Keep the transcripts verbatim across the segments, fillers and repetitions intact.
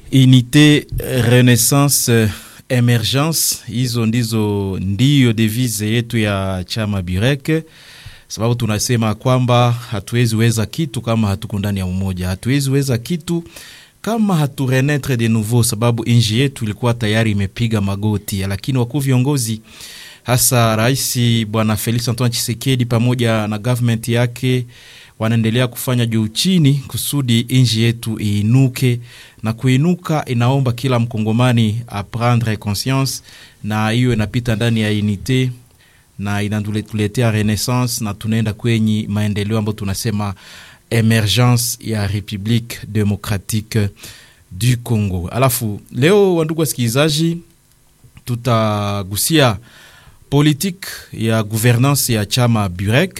Unité, Renaissance, Emergence, hizo ndizo ndiyo devise yetu ya chama Burek. Sababu tunasema kwamba hatuwezi weza kitu kama hatuko ndani ya umoja. Hatuwezi weza kitu kama hatu renaître de nouveau, sababu inji yetu ilikuwa tayari imepiga magoti. Lakini wakuu viongozi, hasa Rais Bwana Felix Antoine Tshisekedi pamoja na government yake, wanaendelea kufanya juu chini kusudi inji yetu iinuke, na kuinuka inaomba kila mkongomani a prendre conscience, na hiyo inapita ndani ya unité na inatuletea renaissance, na tunaenda kwenye maendeleo ambayo tunasema emergence ya République démocratique du Congo. Alafu leo wandugu wasikilizaji, tutagusia politique ya gouvernance ya chama Burek.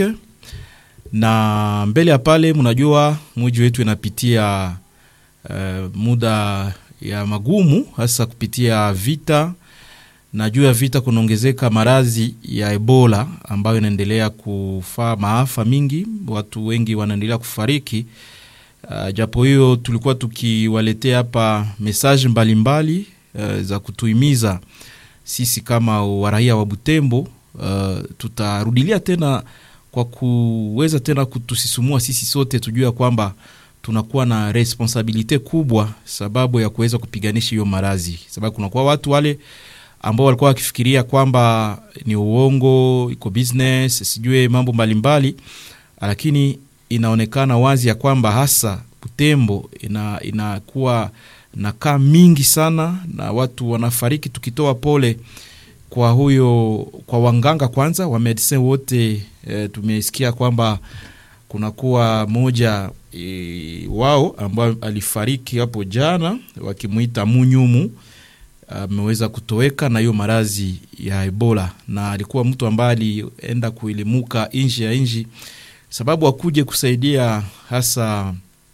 Na mbele ya pale mnajua mji wetu inapitia uh, muda ya magumu, hasa kupitia vita, na juu ya vita kunaongezeka maradhi ya Ebola ambayo inaendelea kufaa maafa mingi, watu wengi wanaendelea kufariki. Uh, japo hiyo tulikuwa tukiwaletea hapa message mbalimbali uh, za kutuhimiza sisi kama waraia wa Butembo. Uh, tutarudilia tena kwa kuweza tena kutusisumua sisi sote tujue kwamba tunakuwa na responsabilite kubwa sababu ya kuweza kupiganisha hiyo maradhi. Sababu kuna kwa watu wale ambao walikuwa wakifikiria kwamba ni uongo, iko business, sijue mambo mbalimbali, lakini inaonekana wazi ya kwamba hasa Butembo ina inakuwa na kaa mingi sana na watu wanafariki. Tukitoa pole kwa huyo kwa wanganga kwanza wa medicine wote, e, tumesikia kwamba kuna kuwa moja e, wao ambao alifariki hapo jana wakimuita Munyumu, ameweza kutoweka na hiyo maradhi ya Ebola, na alikuwa mtu ambaye alienda kuilimuka inji ya inji sababu akuje kusaidia hasa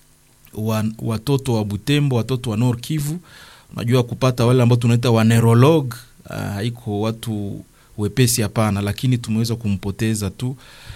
wa, watoto wa Butembo, watoto wa Nord Kivu. Unajua kupata wale ambao tunaita wa neurolog haiko uh, watu wepesi hapana, lakini tumeweza kumpoteza tu,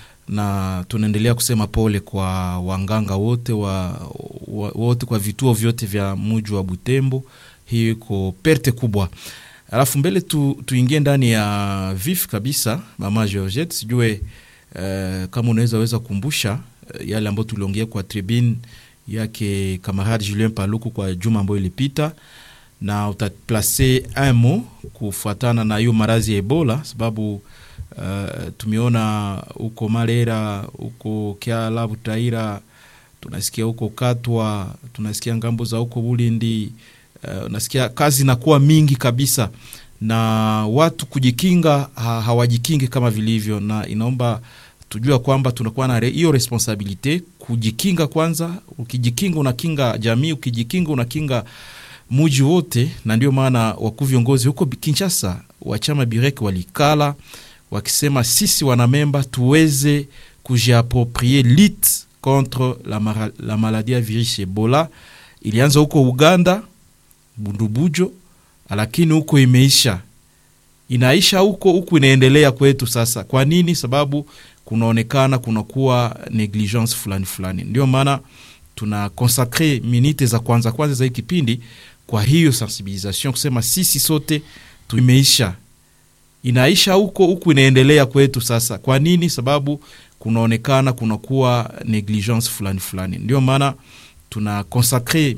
na tunaendelea kusema pole kwa wanganga wote wa, wa wote kwa vituo vyote vya mji wa Butembo. Hiyo iko perte kubwa. Alafu mbele tu tuingie ndani ya vif kabisa, Mama Georgette, sijue uh, kama unaweza weza kumbusha uh, yale ambayo tuliongea kwa tribune yake camarade Julien Paluku kwa juma ambayo ilipita, na utaplacer un mot kufuatana na hiyo maradhi ya Ebola, sababu uh, tumeona huko Malera, huko Kiala, Butaira, tunasikia huko Katwa, tunasikia ngambo za huko Bulindi. Uh, nasikia kazi inakuwa mingi kabisa, na watu kujikinga ha, hawajikingi kama vilivyo, na inaomba tujua kwamba tunakuwa na hiyo re, responsabilite kujikinga kwanza. Ukijikinga unakinga jamii, ukijikinga unakinga muji wote. Na ndio maana wakuu viongozi huko Kinshasa wa chama Burek walikala wakisema sisi wanamemba tuweze kujiapproprier lutte contre la, mara, la maladie ya virus Ebola. Ilianza huko Uganda, Bundubujo, lakini huko imeisha. Inaisha huko, huko inaendelea kwetu sasa. Kwa nini? Sababu kunaonekana kunakuwa negligence fulani fulani. Ndio maana tuna consacrer minute za kwanza kwanza za kipindi kwa hiyo sensibilisation, kusema sisi sote tumeisha. Inaisha huko, huko inaendelea kwetu sasa. Kwa nini? Sababu kunaonekana kunakuwa negligence fulani fulani. Ndio maana tuna consacrer